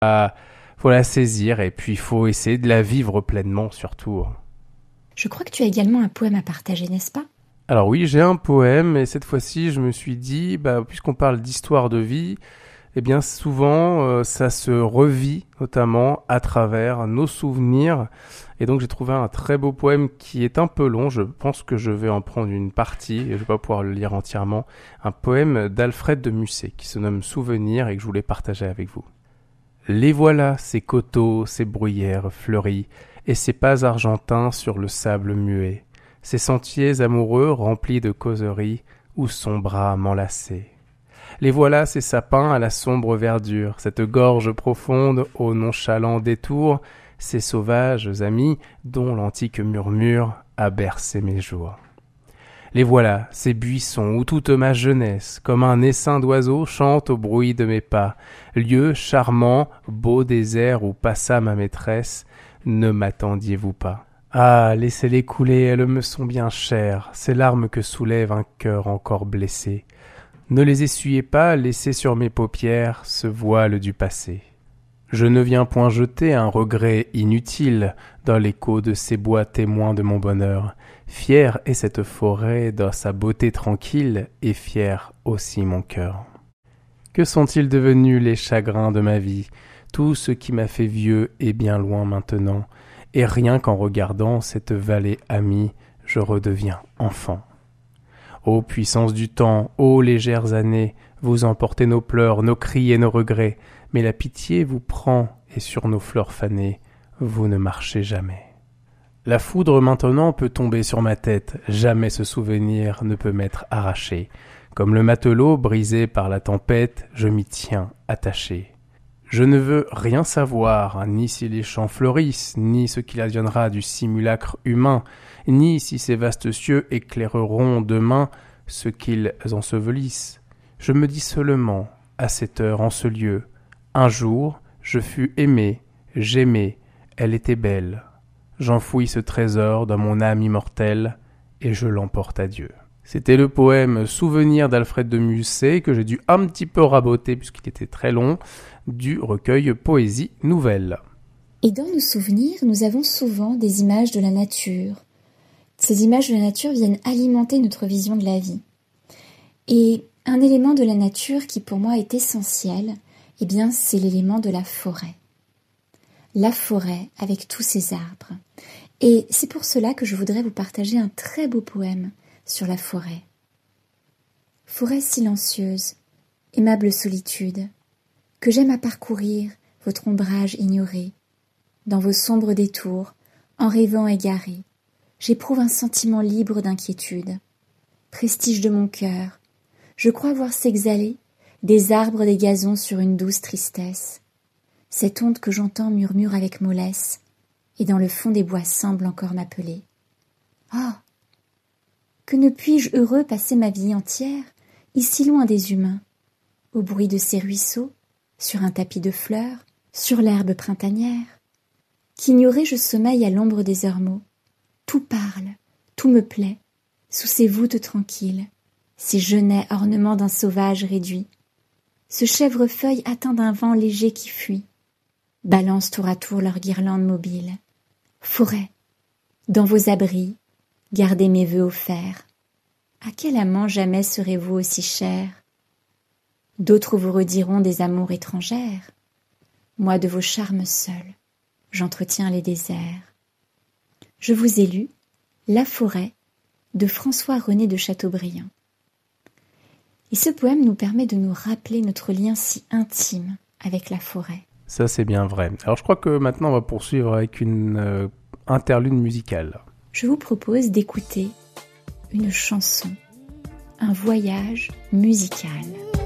Faut la saisir et puis il faut essayer de la vivre pleinement surtout. Je crois que tu as également un poème à partager, n'est-ce pas ? Alors oui, j'ai un poème et cette fois-ci je me suis dit, puisqu'on parle d'histoire de vie, eh bien souvent ça se revit notamment à travers nos souvenirs. Et donc j'ai trouvé un très beau poème qui est un peu long, je pense que je vais en prendre une partie et je vais pas pouvoir le lire entièrement. Un poème d'Alfred de Musset qui se nomme Souvenir et que je voulais partager avec vous. Les voilà, ces coteaux, ces bruyères fleuries, et ces pas argentins sur le sable muet, ces sentiers amoureux remplis de causeries, où son bras m'enlaçait. Les voilà, ces sapins à la sombre verdure, cette gorge profonde au nonchalant détour, ces sauvages amis dont l'antique murmure a bercé mes jours. Les voilà, ces buissons où toute ma jeunesse, comme un essaim d'oiseaux, chante au bruit de mes pas. Lieu charmant, beau désert où passa ma maîtresse, ne m'attendiez-vous pas? Ah, laissez-les couler, elles me sont bien chères, ces larmes que soulève un cœur encore blessé. Ne les essuyez pas, laissez sur mes paupières ce voile du passé. Je ne viens point jeter un regret inutile dans l'écho de ces bois témoins de mon bonheur. Fière est cette forêt dans sa beauté tranquille, et fier aussi mon cœur. Que sont-ils devenus les chagrins de ma vie? Tout ce qui m'a fait vieux est bien loin maintenant, et rien qu'en regardant cette vallée amie, je redeviens enfant. Ô puissance du temps, ô légères années, vous emportez nos pleurs, nos cris et nos regrets, mais la pitié vous prend, et sur nos fleurs fanées, vous ne marchez jamais. La foudre maintenant peut tomber sur ma tête, jamais ce souvenir ne peut m'être arraché. Comme le matelot brisé par la tempête, je m'y tiens attaché. Je ne veux rien savoir, ni si les champs fleurissent, ni ce qu'il adviendra du simulacre humain, ni si ces vastes cieux éclaireront demain ce qu'ils ensevelissent. Je me dis seulement, à cette heure, en ce lieu, un jour, je fus aimé, j'aimai, elle était belle. J'enfouis ce trésor dans mon âme immortelle, et je l'emporte à Dieu. C'était le poème Souvenir d'Alfred de Musset, que j'ai dû un petit peu raboter puisqu'il était très long, du recueil Poésie Nouvelle. Et dans nos souvenirs, nous avons souvent des images de la nature. Ces images de la nature viennent alimenter notre vision de la vie. Et un élément de la nature qui pour moi est essentiel, eh bien, c'est l'élément de la forêt. La forêt avec tous ses arbres. Et c'est pour cela que je voudrais vous partager un très beau poème sur la forêt. Forêt silencieuse, aimable solitude, que j'aime à parcourir votre ombrage ignoré. Dans vos sombres détours, en rêvant égaré, j'éprouve un sentiment libre d'inquiétude. Prestige de mon cœur, je crois voir s'exhaler des arbres des gazons sur une douce tristesse. Cette onde que j'entends murmure avec mollesse, et dans le fond des bois semble encore m'appeler. Oh! Que ne puis-je heureux passer ma vie entière, ici loin des humains, au bruit de ces ruisseaux, sur un tapis de fleurs, sur l'herbe printanière, qu'ignoré je sommeille à l'ombre des ormeaux. Tout parle, tout me plaît, sous ces voûtes tranquilles, ces genêts ornements d'un sauvage réduit. Ce chèvrefeuille atteint d'un vent léger qui fuit, balance tour à tour leurs guirlandes mobiles. Forêt, dans vos abris, gardez mes vœux offerts. À quel amant jamais serez-vous aussi cher? D'autres vous rediront des amours étrangères. Moi de vos charmes seul, j'entretiens les déserts. Je vous ai lu La forêt de François-René de Chateaubriand. Et ce poème nous permet de nous rappeler notre lien si intime avec la forêt. Ça, c'est bien vrai. Alors, je crois que maintenant, on va poursuivre avec une interlude musicale. Je vous propose d'écouter une chanson, un voyage musical.